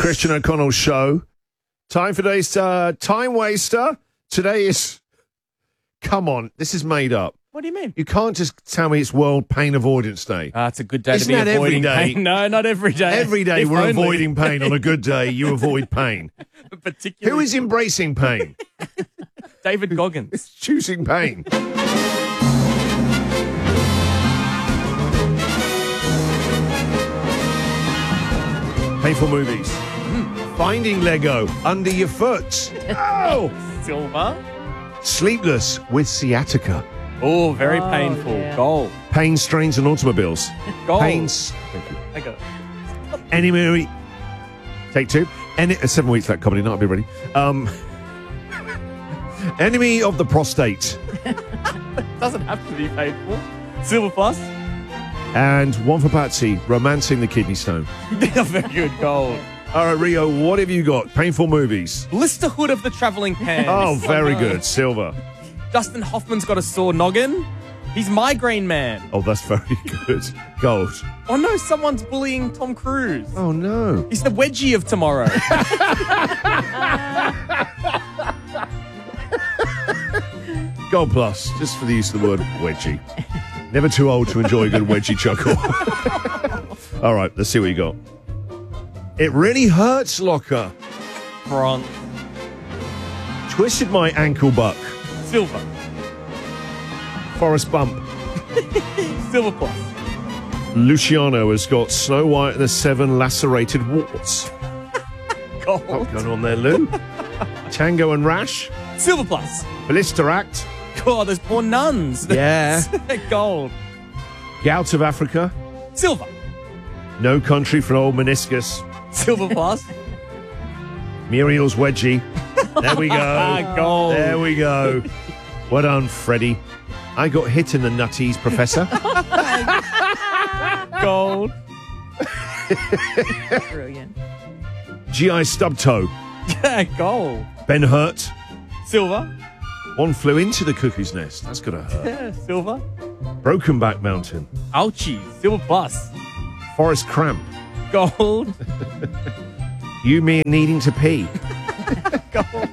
Christian O'Connell Show. Time for today's Time Waster. Today is... Come on, this is made up. What do you mean? You can't just tell me it's World Pain Avoidance Day. It's a good day Isn't to be that every avoiding day? pain. No, not every day. Every day If we're only. avoiding pain. On a good day, you avoid pain. Particularly Who is embracing pain? David Goggins. Choosing pain. Painful movies. Finding Lego under your foot. Oh! Silver. Sleepless with sciatica. Oh, very painful. yeah. Gold. Pain, strains, and automobiles. Gold. Pains. Thank you. I got it. Enemy. Take two. 7 weeks that comedy. Not I'll be ready. Enemy of the prostate. Doesn't have to be painful. Silver plus. And one for Patsy. Romancing the kidney stone. Very good. Gold. All right, Rio. What have you got? Painful movies. Blisterhood of the Travelling Pants. Oh, very no. good. Silver. Dustin Hoffman's got a sore noggin. He's Migraine Man. Oh, that's very good. Gold. Oh no, someone's bullying Tom Cruise. Oh no. He's the wedgie of tomorrow. Gold plus, just for the use of the word wedgie. Never too old to enjoy a good wedgie chuckle. All right, let's see what you got. It really hurts, Locker. Bronze. Twisted my ankle buck. Silver. Forrest Bump. Silver plus. Luciano has got Snow White and the 7 lacerated warts. Gold. What's going on there, Lou? Tango and Rash. Silver plus. Blister Act. God, there's poor nuns. Yeah. Gold. Gout of Africa. Silver. No Country for Old Meniscus. Silver plus. Muriel's Wedgie. There we go. Gold. There we go. Well done, Freddie. I got hit in the nutties, Professor. Gold. Brilliant. GI stub toe. Yeah, gold. Ben Hurt. Silver. One flew into the cuckoo's nest. That's gonna hurt. Yeah, silver. Broken Back Mountain. Ouchie. Silver plus. Forest Cramp. Gold. You me needing to pee. Gold.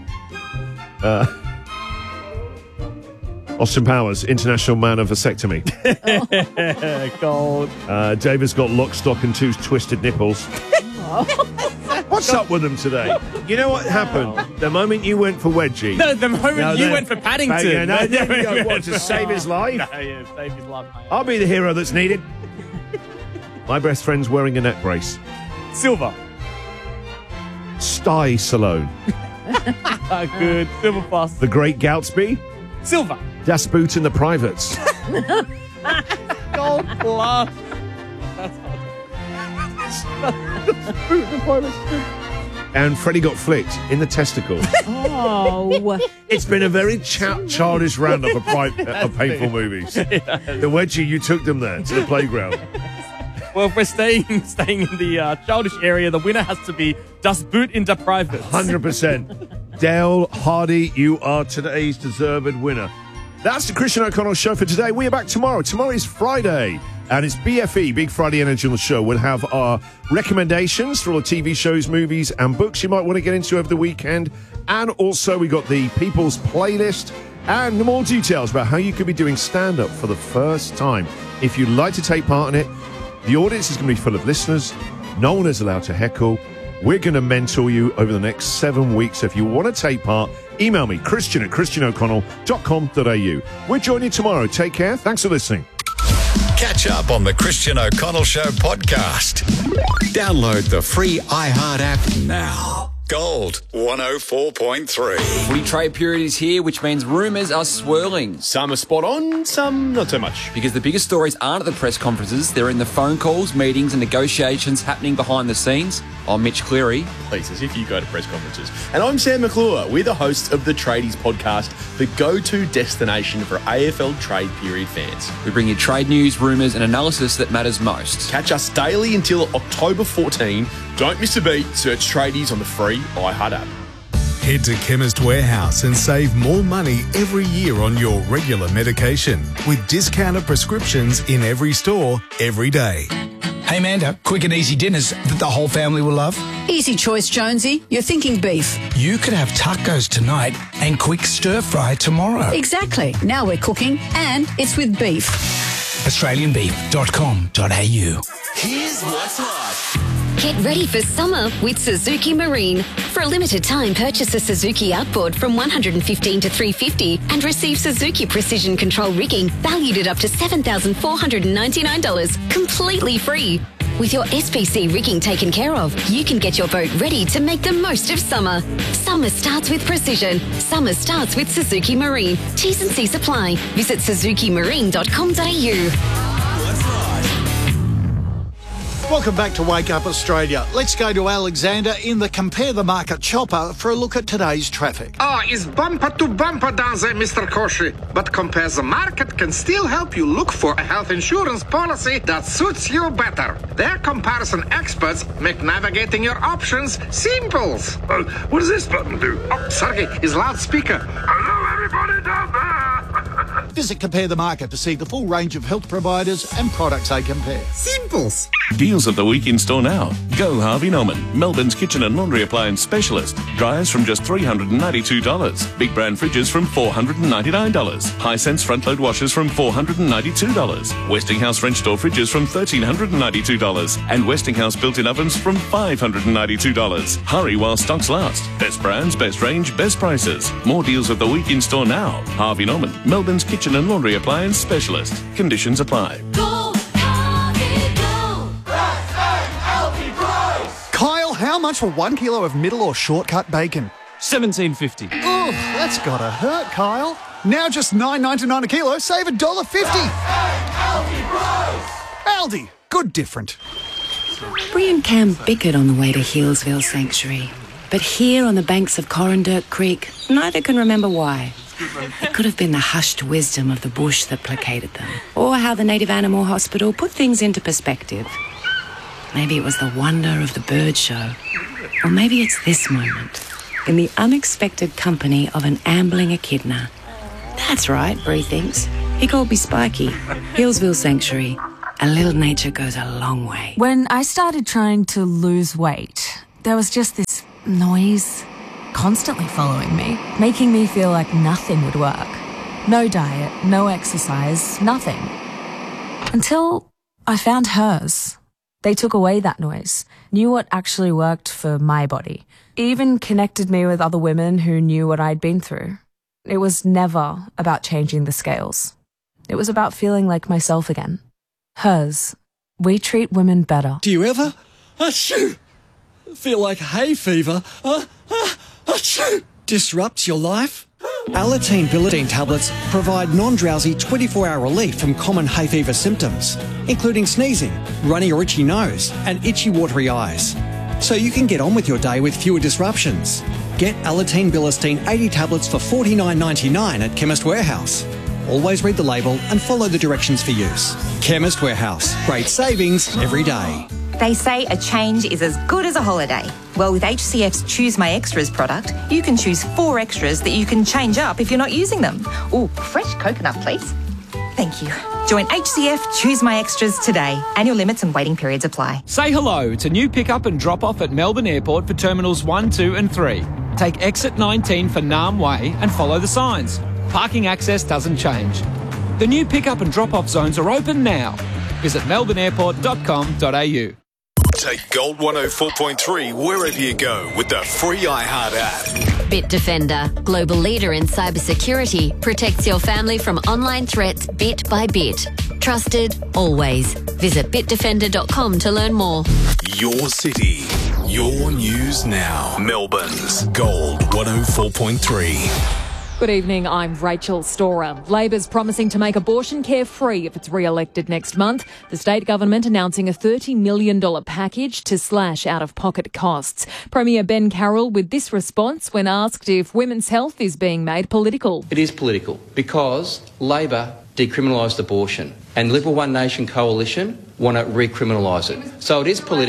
Austin Powers, International Man of Vasectomy. Gold. David's got lock, stock, and 2 twisted nipples. What's up with them today? You know what happened? The moment you went for wedgie. No, the moment No, you then- went for Paddington. No, then you go, what, to save his life? No, yeah, save his life. I'll be the hero that's needed. My best friend's wearing a neck brace. Silver. Sty Salone. Good. Silver plus. The Great Goutsby. Silver. Das Boot and the Privates. Gold plus. And Freddie got flicked in the testicle. Oh. It's been a very childish roundup of painful movies. The wedgie, you took them there to the playground. Well, if we're staying in the childish area, the winner has to be Das Boot in der Private. 100%. Dale Hardy, you are today's deserved winner. That's the Christian O'Connell Show for today. We are back tomorrow. Tomorrow is Friday, and it's BFE, Big Friday Energy on the show. We'll have our recommendations for all the TV shows, movies, and books you might want to get into over the weekend. And also, we got the People's Playlist and more details about how you could be doing stand-up for the first time. If you'd like to take part in it, the audience is going to be full of listeners. No one is allowed to heckle. We're going to mentor you over the next 7 weeks. So if you want to take part, email me, christian@christianoconnell.com.au. We'll join you tomorrow. Take care. Thanks for listening. Catch up on the Christian O'Connell Show podcast. Download the free iHeart app now. Gold 104.3. Footy trade period is here, which means rumours are swirling. Some are spot on, some not so much. Because the biggest stories aren't at the press conferences, they're in the phone calls, meetings and negotiations happening behind the scenes. I'm Mitch Cleary. Please, as if you go to press conferences. And I'm Sam McClure. We're the hosts of the Tradies podcast, the go-to destination for AFL trade period fans. We bring you trade news, rumours and analysis that matters most. Catch us daily until October 14. Don't miss a beat. Search Tradies on the free iHeart app. Head to Chemist Warehouse and save more money every year on your regular medication with discounted prescriptions in every store, every day. Hey, Amanda, quick and easy dinners that the whole family will love? Easy choice, Jonesy. You're thinking beef. You could have tacos tonight and quick stir-fry tomorrow. Exactly. Now we're cooking, and it's with beef. AustralianBeef.com.au. Here's what's hot. Get ready for summer with Suzuki Marine. For a limited time, purchase a Suzuki outboard from $115 to $350 and receive Suzuki Precision Control rigging valued at up to $7,499, completely free. With your SPC rigging taken care of, you can get your boat ready to make the most of summer. Summer starts with precision. Summer starts with Suzuki Marine. T's and C's apply. Visit suzukimarine.com.au. Welcome back to Wake Up Australia. Let's go to Alexander in the Compare the Market chopper for a look at today's traffic. It's bumper to bumper down there, Mr. Koshi. But Compare the Market can still help you look for a health insurance policy that suits you better. Their comparison experts make navigating your options simple. What does this button do? Oh, sorry, it's loudspeaker. Hello, everybody down there. Visit Compare the Market to see the full range of health providers and products they compare. Simples. Deals of the week in store now. Go Harvey Norman, Melbourne's kitchen and laundry appliance specialist. Dryers from just $392. Big brand fridges from $499. Hisense front load washers from $492. Westinghouse French door fridges from $1,392. And Westinghouse built-in ovens from $592. Hurry while stocks last. Best brands, best range, best prices. More deals of the week in store now. Harvey Norman, Melbourne's kitchen and laundry appliance specialist. Conditions apply. Kyle, how much for 1 kilo of middle or shortcut bacon? $17.50. Oh, that's gotta hurt, Kyle. Now just $9.99 a kilo, save $1.50. Aldi, good different. Bree and Cam bickered on the way to Healesville Sanctuary. But here on the banks of Corrandirk Creek, neither can remember why. It could have been the hushed wisdom of the bush that placated them, or how the Native Animal Hospital put things into perspective. Maybe it was the wonder of the bird show. Or maybe it's this moment, in the unexpected company of an ambling echidna. That's right, Bree thinks. He called me Spiky. Healesville Sanctuary. A little nature goes a long way. When I started trying to lose weight, there was just this noise constantly following me, making me feel like nothing would work. No diet, no exercise, nothing. Until I found hers. They took away that noise, knew what actually worked for my body, even connected me with other women who knew what I'd been through. It was never about changing the scales. It was about feeling like myself again. Hers. We treat women better. Do you ever feel like hay fever disrupts your life? Alateen Billetine tablets provide non-drowsy 24-hour relief from common hay fever symptoms, including sneezing, runny or itchy nose, and itchy watery eyes. So you can get on with your day with fewer disruptions. Get Alateen Billetine 80 tablets for $49.99 at Chemist Warehouse. Always read the label and follow the directions for use. Chemist Warehouse. Great savings every day. They say a change is as good as a holiday. Well, with HCF's Choose My Extras product, you can choose 4 extras that you can change up if you're not using them. Ooh, fresh coconut, please. Thank you. Join HCF Choose My Extras today. Annual limits and waiting periods apply. Say hello to new pick-up and drop-off at Melbourne Airport for Terminals 1, 2 and 3. Take exit 19 for Nam Way and follow the signs. Parking access doesn't change. The new pick-up and drop-off zones are open now. Visit melbourneairport.com.au. Take Gold 104.3 wherever you go with the free iHeart app. Bitdefender, global leader in cybersecurity, protects your family from online threats bit by bit. Trusted, always. Visit bitdefender.com to learn more. Your city, your news now. Melbourne's Gold 104.3. Good evening, I'm Rachel Storer. Labor's promising to make abortion care free if it's re-elected next month. The state government announcing a $30 million package to slash out-of-pocket costs. Premier Ben Carroll with this response when asked if women's health is being made political. It is political because Labor decriminalised abortion and Liberal One Nation Coalition want to recriminalise it. So it is political.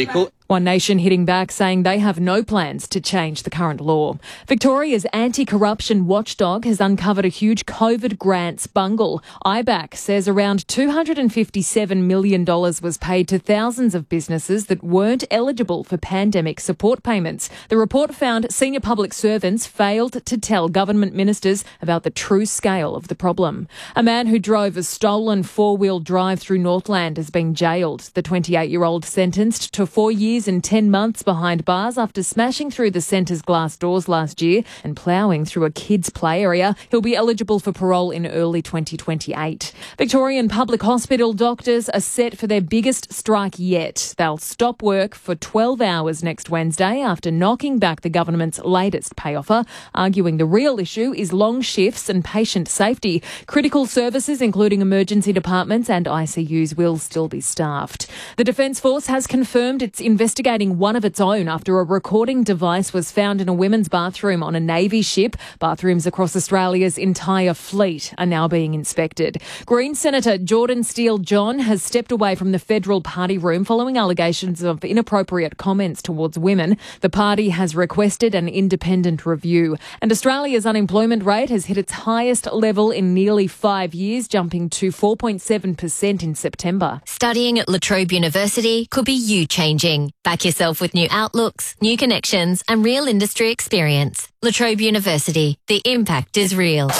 One Nation hitting back, saying they have no plans to change the current law. Victoria's anti-corruption watchdog has uncovered a huge COVID grants bungle. IBAC says around $257 million was paid to thousands of businesses that weren't eligible for pandemic support payments. The report found senior public servants failed to tell government ministers about the true scale of the problem. A man who drove a stolen four-wheel drive through Northland has been jailed. The 28-year-old sentenced to 4 years and 10 months behind bars after smashing through the centre's glass doors last year and ploughing through a kids' play area. He'll be eligible for parole in early 2028. Victorian public hospital doctors are set for their biggest strike yet. They'll stop work for 12 hours next Wednesday after knocking back the government's latest pay offer, arguing the real issue is long shifts and patient safety. Critical services, including emergency departments and ICUs, will still be staffed. The Defence Force has confirmed it's investigating one of its own after a recording device was found in a women's bathroom on a Navy ship. Bathrooms across Australia's entire fleet are now being inspected. Green Senator Jordan Steele-John has stepped away from the federal party room following allegations of inappropriate comments towards women. The party has requested an independent review. And Australia's unemployment rate has hit its highest level in nearly 5 years, jumping to 4.7% in September. Studying at La Trobe University could be you changing. Back yourself with new outlooks, new connections and real industry experience. La Trobe University. The impact is real.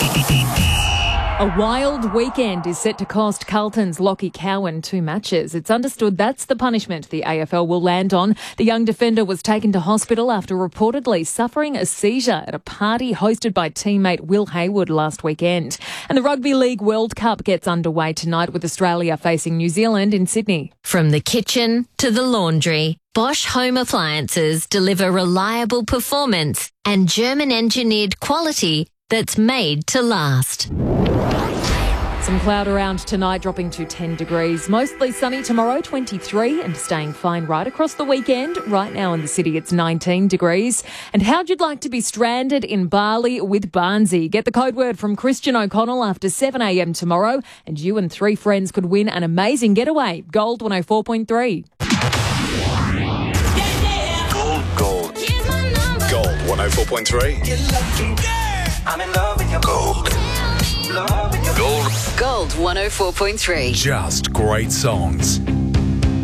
A wild weekend is set to cost Carlton's Lockie Cowan 2 matches. It's understood that's the punishment the AFL will land on. The young defender was taken to hospital after reportedly suffering a seizure at a party hosted by teammate Will Hayward last weekend. And the Rugby League World Cup gets underway tonight with Australia facing New Zealand in Sydney. From the kitchen to the laundry, Bosch Home Appliances deliver reliable performance and German-engineered quality that's made to last. Some cloud around tonight, dropping to 10 degrees. Mostly sunny tomorrow, 23, and staying fine right across the weekend. Right now in the city, it's 19 degrees. And how'd you like to be stranded in Bali with Barnsey? Get the code word from Christian O'Connell after 7 a.m. tomorrow, and you and 3 friends could win an amazing getaway. Gold 104.3. Gold 104.3. I'm in love with your gold. Gold. Gold 104.3. Just great songs.